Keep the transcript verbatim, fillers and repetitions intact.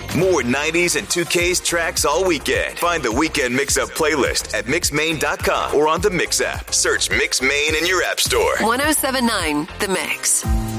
More nineties and two K's tracks all weekend. Find the Weekend Mix-Up playlist at mix main dot com or on the Mix app. Search Mix Main in your app store. one oh seven point nine The Mix.